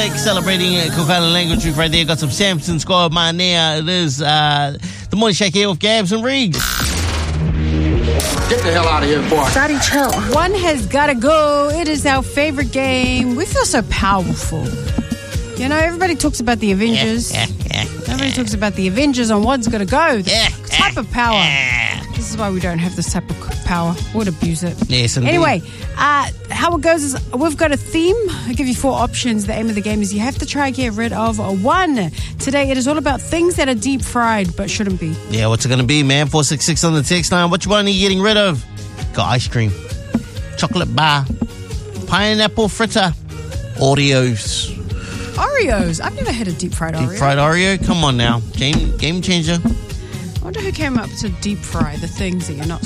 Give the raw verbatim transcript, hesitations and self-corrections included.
Celebrating uh, Cook Island Language Week right there. Got some Samson Squad mine there. It is uh, the Morning Shake here with Gabs and Reeves. Get the hell out of here, boy. Daddy, chill. One has got to go. It is our favorite game. We feel so powerful. You know, everybody talks about the Avengers. Yeah, yeah, yeah, everybody talks about the Avengers on one's got to go. The yeah, type of power. Yeah. This is why we don't have this type of power. Would abuse it. Yes, indeed. Anyway, uh, how it goes is we've got a theme. I'll give you four options. The aim of the game is you have to try and get rid of one. Today, it is all about things that are deep fried but shouldn't be. Yeah, what's it going to be, man? four six six on the text line. What you want are you getting rid of? Got ice cream, chocolate bar, pineapple fritter, Oreos. Oreos. I've never had a deep fried Oreo. Deep fried Oreo? Come on now. Game, game changer. I wonder who came up to deep fry the things that you're not